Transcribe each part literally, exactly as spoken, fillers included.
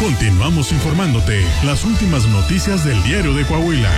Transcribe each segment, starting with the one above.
Continuamos informándote las últimas noticias del Diario de Coahuila.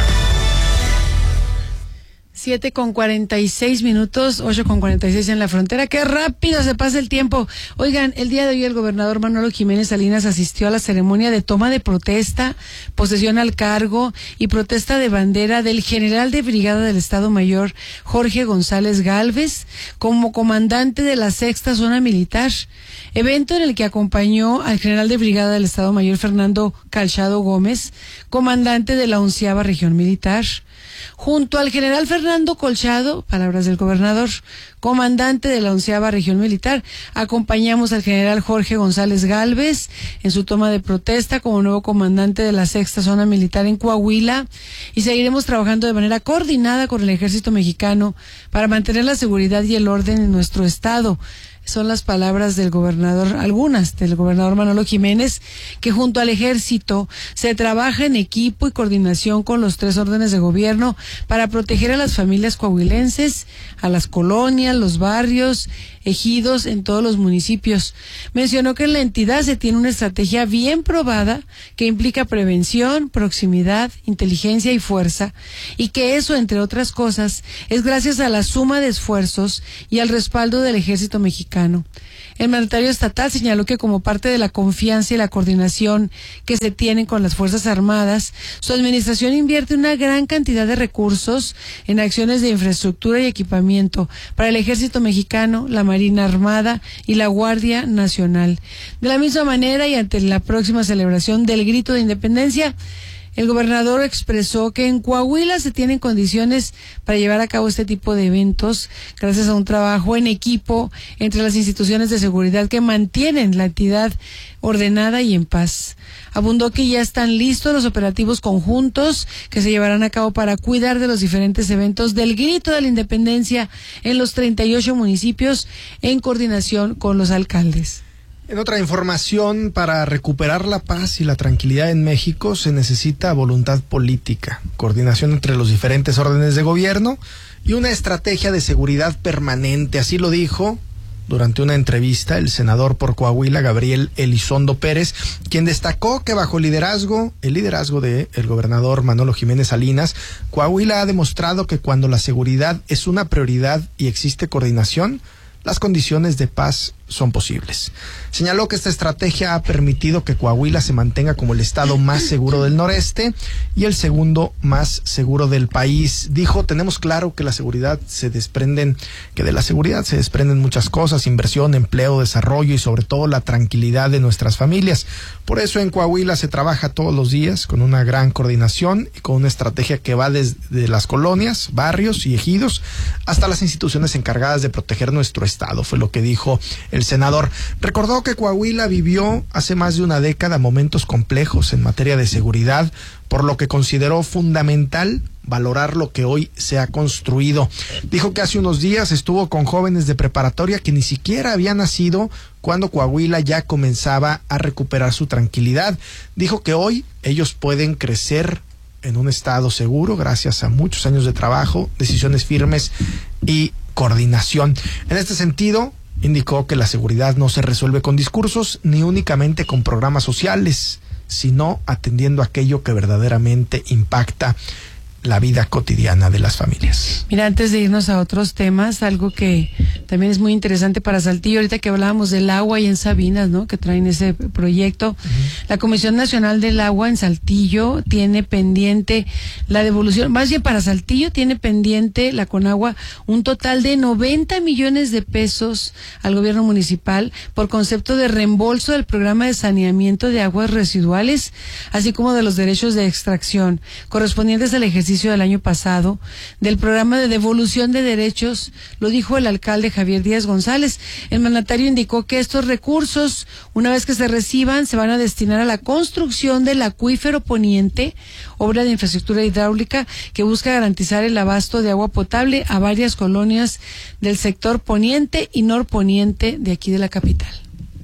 Siete con cuarenta y seis minutos, ocho con cuarenta y seis en la frontera. ¡Qué rápido se pasa el tiempo! Oigan, el día de hoy el gobernador Manolo Jiménez Salinas asistió a la ceremonia de toma de protesta, posesión al cargo y protesta de bandera del general de brigada del Estado Mayor, Jorge González Gálvez, como comandante de la sexta zona militar. Evento en el que acompañó al general de brigada del Estado Mayor, Fernando Calzado Gómez, comandante de la onceava región militar. Junto al general Fernando Colchado, palabras del gobernador, comandante de la onceava región militar, acompañamos al general Jorge González Gálvez en su toma de protesta como nuevo comandante de la sexta zona militar en Coahuila, y seguiremos trabajando de manera coordinada con el ejército mexicano para mantener la seguridad y el orden en nuestro estado. Son las palabras del gobernador, algunas del gobernador Manolo Jiménez, que junto al ejército se trabaja en equipo y coordinación con los tres órdenes de gobierno para proteger a las familias coahuilenses, a las colonias, los barrios, ejidos en todos los municipios. Mencionó que en la entidad se tiene una estrategia bien probada que implica prevención, proximidad, inteligencia y fuerza, y que eso, entre otras cosas, es gracias a la suma de esfuerzos y al respaldo del ejército mexicano. El mandatario estatal señaló que como parte de la confianza y la coordinación que se tienen con las Fuerzas Armadas, su administración invierte una gran cantidad de recursos en acciones de infraestructura y equipamiento para el ejército mexicano, la Marina Armada y la Guardia Nacional. De la misma manera, y ante la próxima celebración del Grito de Independencia, el gobernador expresó que en Coahuila se tienen condiciones para llevar a cabo este tipo de eventos gracias a un trabajo en equipo entre las instituciones de seguridad que mantienen la entidad ordenada y en paz. Abundó que ya están listos los operativos conjuntos que se llevarán a cabo para cuidar de los diferentes eventos del Grito de la Independencia en los treinta y ocho municipios en coordinación con los alcaldes. En otra información, para recuperar la paz y la tranquilidad en México se necesita voluntad política, coordinación entre los diferentes órdenes de gobierno y una estrategia de seguridad permanente. Así lo dijo durante una entrevista el senador por Coahuila, Gabriel Elizondo Pérez, quien destacó que bajo el liderazgo, el liderazgo de el gobernador Manolo Jiménez Salinas, Coahuila ha demostrado que cuando la seguridad es una prioridad y existe coordinación, las condiciones de paz son posibles. Señaló que esta estrategia ha permitido que Coahuila se mantenga como el estado más seguro del noreste y el segundo más seguro del país. Dijo, tenemos claro que la seguridad se desprenden, que de la seguridad se desprenden muchas cosas, inversión, empleo, desarrollo y sobre todo la tranquilidad de nuestras familias. Por eso en Coahuila se trabaja todos los días con una gran coordinación y con una estrategia que va desde las colonias, barrios y ejidos hasta las instituciones encargadas de proteger nuestro estado, fue lo que dijo el senador. Recordó que Coahuila vivió hace más de una década momentos complejos en materia de seguridad, por lo que consideró fundamental valorar lo que hoy se ha construido. Dijo que hace unos días estuvo con jóvenes de preparatoria que ni siquiera habían nacido cuando Coahuila ya comenzaba a recuperar su tranquilidad. Dijo que hoy ellos pueden crecer en un estado seguro gracias a muchos años de trabajo, decisiones firmes y coordinación. En este sentido, indicó que la seguridad no se resuelve con discursos ni únicamente con programas sociales, sino atendiendo aquello que verdaderamente impacta la vida cotidiana de las familias. Mira, antes de irnos a otros temas, algo que también es muy interesante para Saltillo, ahorita que hablábamos del agua y en Sabinas, ¿no?, que traen ese proyecto, uh-huh. La Comisión Nacional del Agua en Saltillo tiene pendiente la devolución, más bien para Saltillo tiene pendiente la Conagua un total de noventa millones de pesos al gobierno municipal por concepto de reembolso del programa de saneamiento de aguas residuales, así como de los derechos de extracción correspondientes al ejercicio del año pasado del programa de devolución de derechos, lo dijo el alcalde Javier Díaz González. El mandatario indicó que estos recursos, una vez que se reciban, se van a destinar a la construcción del acuífero poniente, obra de infraestructura hidráulica que busca garantizar el abasto de agua potable a varias colonias del sector poniente y norponiente de aquí de la capital.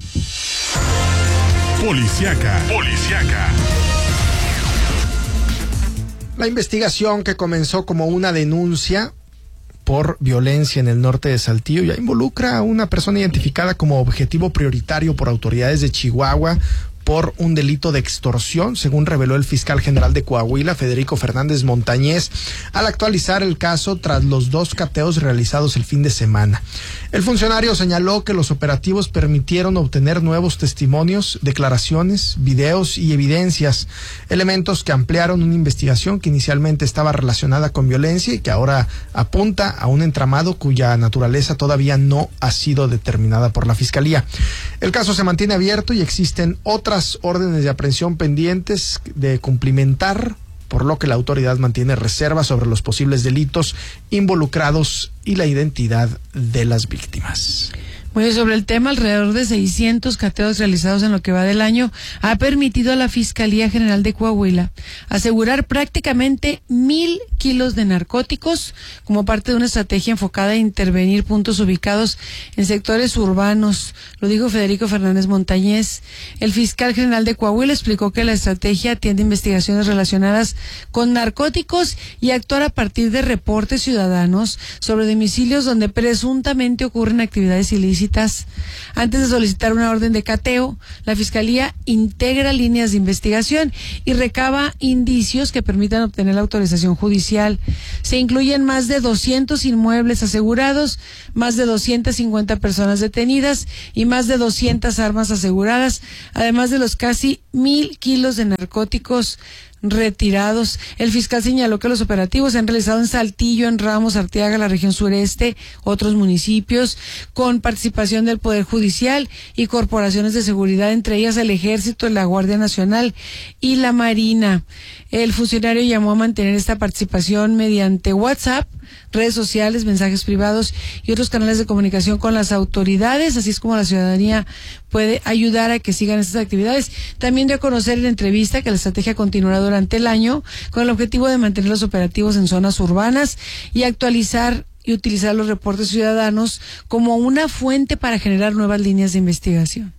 Policiaca, policiaca. La investigación, que comenzó como una denuncia por violencia en el norte de Saltillo, ya involucra a una persona identificada como objetivo prioritario por autoridades de Chihuahua por un delito de extorsión, según reveló el fiscal general de Coahuila, Federico Fernández Montañez, al actualizar el caso tras los dos cateos realizados el fin de semana. El funcionario señaló que los operativos permitieron obtener nuevos testimonios, declaraciones, videos y evidencias, elementos que ampliaron una investigación que inicialmente estaba relacionada con violencia y que ahora apunta a un entramado cuya naturaleza todavía no ha sido determinada por la Fiscalía. El caso se mantiene abierto y existen otras órdenes de aprehensión pendientes de cumplimentar, por lo que la autoridad mantiene reservas sobre los posibles delitos involucrados y la identidad de las víctimas. Bueno, sobre el tema, alrededor de seiscientos cateos realizados en lo que va del año ha permitido a la Fiscalía General de Coahuila asegurar prácticamente mil kilos de narcóticos como parte de una estrategia enfocada a intervenir puntos ubicados en sectores urbanos. Lo dijo Federico Fernández Montañez. El fiscal general de Coahuila explicó que la estrategia atiende investigaciones relacionadas con narcóticos y actuar a partir de reportes ciudadanos sobre domicilios donde presuntamente ocurren actividades ilícitas. Antes de solicitar una orden de cateo, la Fiscalía integra líneas de investigación y recaba indicios que permitan obtener la autorización judicial. Se incluyen más de doscientos inmuebles asegurados, más de doscientas cincuenta personas detenidas y más de doscientas armas aseguradas, además de los casi mil kilos de narcóticos retirados. El fiscal señaló que los operativos se han realizado en Saltillo, en Ramos, Arteaga, la región sureste, otros municipios, con participación del Poder Judicial y corporaciones de seguridad, entre ellas el Ejército, la Guardia Nacional y la Marina. El funcionario llamó a mantener esta participación mediante WhatsApp, redes sociales, mensajes privados y otros canales de comunicación con las autoridades, así es como la ciudadanía puede ayudar a que sigan estas actividades. También dio a conocer en entrevista que la estrategia continuará durante el año con el objetivo de mantener los operativos en zonas urbanas y actualizar y utilizar los reportes ciudadanos como una fuente para generar nuevas líneas de investigación.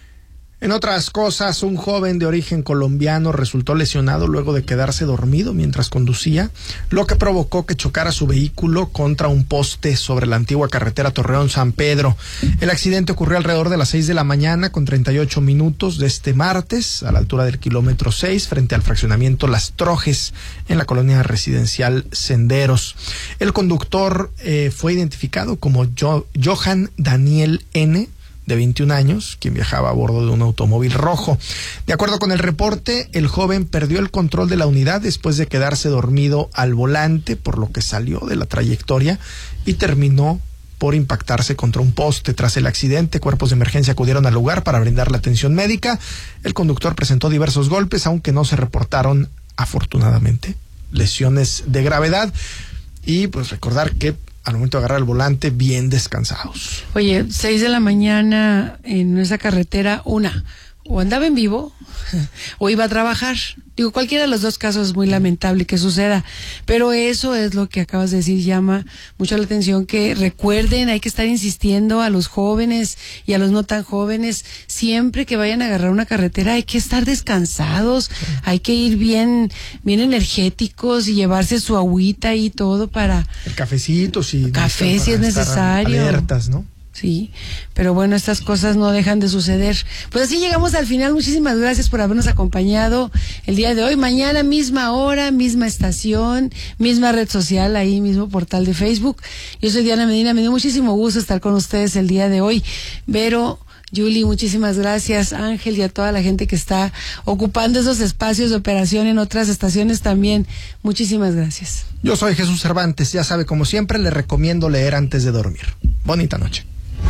En otras cosas, un joven de origen colombiano resultó lesionado luego de quedarse dormido mientras conducía, lo que provocó que chocara su vehículo contra un poste sobre la antigua carretera Torreón-San Pedro. El accidente ocurrió alrededor de las seis de la mañana con treinta y ocho minutos de este martes, a la altura del kilómetro seis, frente al fraccionamiento Las Trojes, en la colonia residencial Senderos. El conductor eh, fue identificado como jo- Johan Daniel N., de veintiún años, quien viajaba a bordo de un automóvil rojo. De acuerdo con el reporte, el joven perdió el control de la unidad después de quedarse dormido al volante, por lo que salió de la trayectoria y terminó por impactarse contra un poste. Tras el accidente, cuerpos de emergencia acudieron al lugar para brindar la atención médica. El conductor presentó diversos golpes, aunque no se reportaron, afortunadamente, lesiones de gravedad. Y pues recordar que al momento de agarrar el volante, bien descansados. Oye, seis de la mañana en esa carretera, una, o andaba en vivo, o iba a trabajar. Digo, cualquiera de los dos casos es muy lamentable que suceda, pero eso es lo que acabas de decir, llama mucho la atención, que recuerden, hay que estar insistiendo a los jóvenes y a los no tan jóvenes, siempre que vayan a agarrar una carretera hay que estar descansados, sí. Hay que ir bien, bien energéticos y llevarse su agüita y todo para... El cafecito, si... Café si es necesario. Alertas, ¿no? Sí, pero bueno, estas cosas no dejan de suceder. Pues así llegamos al final. Muchísimas gracias por habernos acompañado el día de hoy. Mañana, misma hora, misma estación, misma red social, ahí mismo portal de Facebook. Yo soy Diana Medina, me dio muchísimo gusto estar con ustedes el día de hoy. Vero, Julie, muchísimas gracias. Ángel y a toda la gente que está ocupando esos espacios de operación en otras estaciones también. Muchísimas gracias. Yo soy Jesús Cervantes. Ya sabe, como siempre, le recomiendo leer antes de dormir. Bonita noche.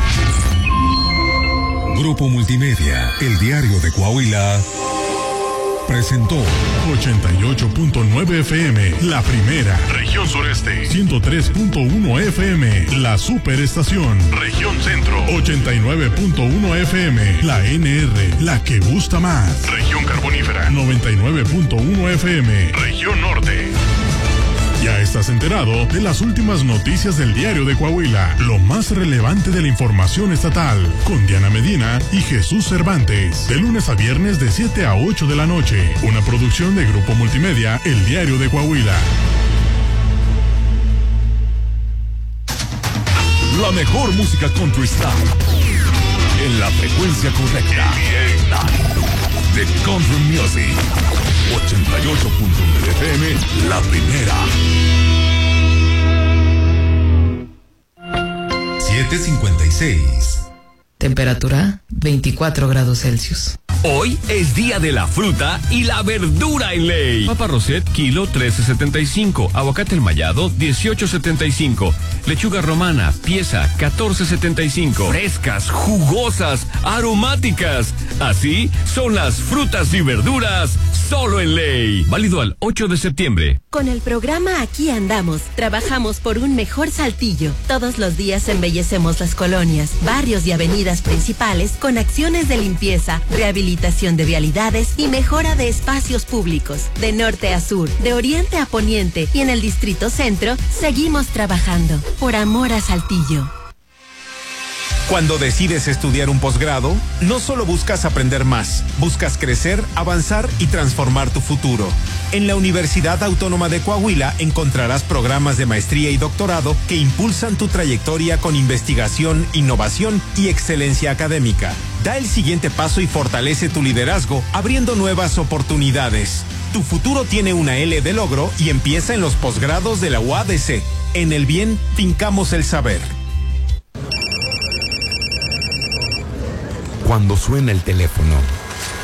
Grupo Multimedia, el diario de Coahuila, presentó ochenta y ocho punto nueve F M, la primera, región sureste, ciento tres punto uno F M, la superestación, región centro, ochenta y nueve punto uno F M, la N R, la que gusta más, región carbonífera, noventa y nueve punto uno F M, región norte. Ya estás enterado de las últimas noticias del diario de Coahuila, lo más relevante de la información estatal, con Diana Medina y Jesús Cervantes, de lunes a viernes de siete a ocho de la noche, una producción de Grupo Multimedia, el diario de Coahuila. La mejor música country style, en la frecuencia correcta. Country Music. ochenta y ocho punto nueve F M, la primera. siete cincuenta y seis. Temperatura veinticuatro grados Celsius. Hoy es día de la fruta y la verdura en ley. Papa Roset, kilo trece setenta y cinco. Aguacate el mallado, dieciocho setenta y cinco. Lechuga romana, pieza, catorce setenta y cinco. Frescas, jugosas, aromáticas. Así son las frutas y verduras solo en ley. Válido al ocho de septiembre. Con el programa Aquí Andamos, trabajamos por un mejor Saltillo. Todos los días embellecemos las colonias, barrios y avenidas principales con acciones de limpieza, rehabilitación de vialidades y mejora de espacios públicos. De norte a sur, de oriente a poniente y en el Distrito Centro, seguimos trabajando por amor a Saltillo. Cuando decides estudiar un posgrado, no solo buscas aprender más, buscas crecer, avanzar y transformar tu futuro. En la Universidad Autónoma de Coahuila encontrarás programas de maestría y doctorado que impulsan tu trayectoria con investigación, innovación y excelencia académica. Da el siguiente paso y fortalece tu liderazgo, abriendo nuevas oportunidades. Tu futuro tiene una L de logro y empieza en los posgrados de la U A D C. En el bien, fincamos el saber. Cuando suena el teléfono,